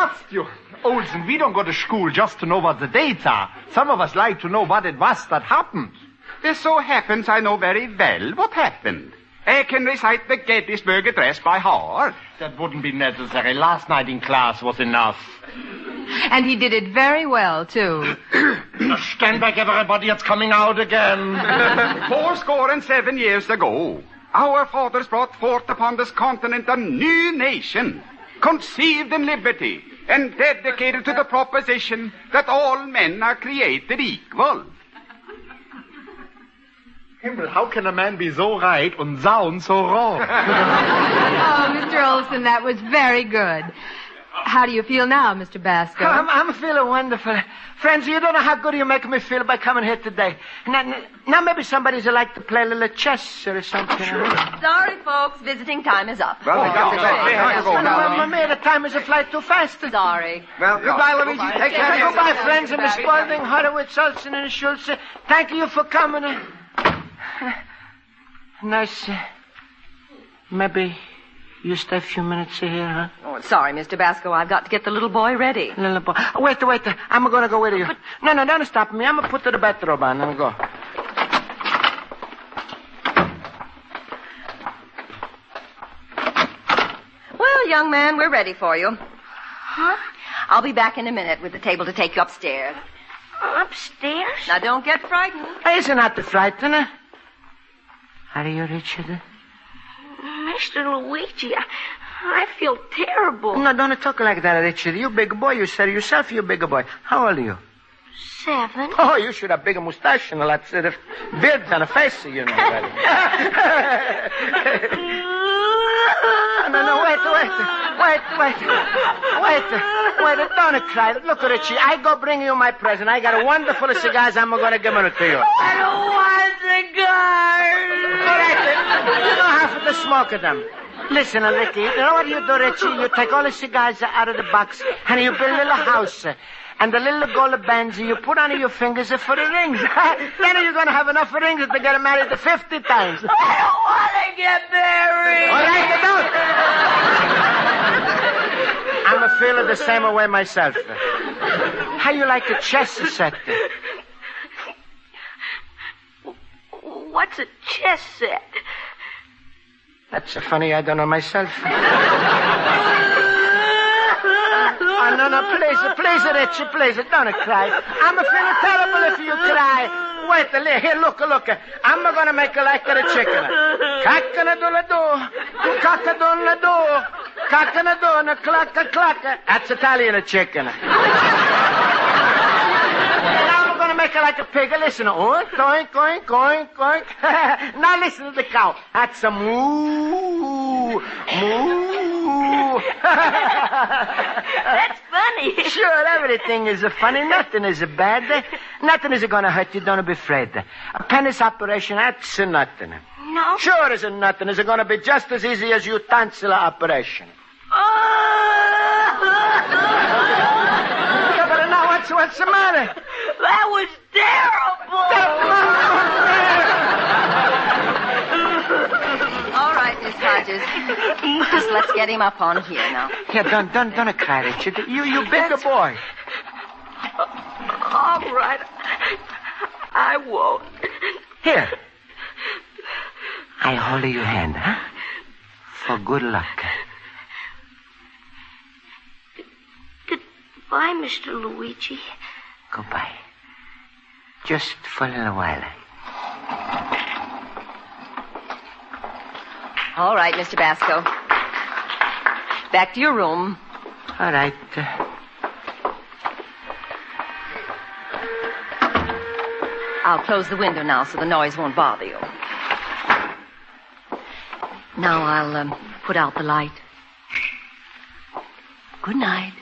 You, Olsen, we don't go to school just to know what the dates are. Some of us like to know what it was that happened. This so happens I know very well what happened. I can recite the Gettysburg Address by heart. That wouldn't be necessary. Last night in class was enough. And he did it very well, too. Stand back, everybody. It's coming out again. 7 years ago, our fathers brought forth upon this continent a new nation, conceived in liberty and dedicated to the proposition that all men are created equal. Himmel, how can a man be so right and sound so wrong? Oh, Mr. Olson, that was very good. How do you feel now, Mr. Basco? I'm feeling wonderful. Friends, you don't know how good you make me feel by coming here today. Now maybe somebody's like to play a little chess or something. Sure. Sorry, folks. Visiting time is up. Well, they have to go now. Mamma, the time is a flight too fast. Sorry. Well, goodbye, Luigi. Take care. Goodbye, friends. And Miss Spaulding, Horowitz, Olson, and Schultz. Thank you for coming. Nice. Maybe you stay a few minutes here, huh? Oh, sorry, Mr. Basco. I've got to get the little boy ready. Little boy. Wait. I'm going to go with you. No, don't stop me. I'm going to put the bathrobe on. Let me go. Well, young man, we're ready for you. Huh? I'll be back in a minute with the table to take you upstairs. Upstairs? Now, don't get frightened. Isn't that the frightener? Are you Richard? Mr. Luigi, I feel terrible. No, don't talk like that, Richard. You big boy. You said yourself you big boy. How old are you? 7. Oh, you should have bigger mustache and a lot of beard on the face, you know. No, wait. Don't cry. Look, Richie, I go bring you my present. I got a wonderful cigars. I'm going to give them to you. I don't want cigars. All right, you don't have to smoke them. Listen, Ricky, you know what you do, Richie? You take all the cigars out of the box, and you build a little house. And the little gold bands you put on your fingers for the rings. Then you're going to have enough rings to get married 50 times. I don't want to get married. All right, you don't. I'm feeling the same way myself. How you like a chess set? What's a chess set? That's funny, I don't know myself. Oh, no, please, Richie, please, don't cry. I'm feeling terrible if you cry. Wait, here, look. I'm going to make you like a chicken. Cock-a-doodle-doo, cock-a-doodle-doo, cock-a-doodle, clack-a-clack. That's Italian chicken. Now I'm going to make you like a pig. Listen, oink, oink, oink, oink, oink. Now listen to the cow. That's a moo, moo. That's funny. Sure, everything is funny. Nothing is bad. Nothing is going to hurt you. Don't be afraid. A penis operation, that's nothing. No? Sure is nothing. It's going to be just as easy as your tonsil operation. Yeah, but now what's the matter? That was terrible. All right, Miss Hodges. Just let's get him up on here now. Yeah, don't cry, Richard. You bigger boy. All right. I won't. Here. I hold your hand, huh? For good luck. Goodbye, Mr. Luigi. Goodbye. Just for a little while. All right, Mr. Basco. Back to your room. All right. I'll close the window now so the noise won't bother you. Now I'll put out the light. Good night.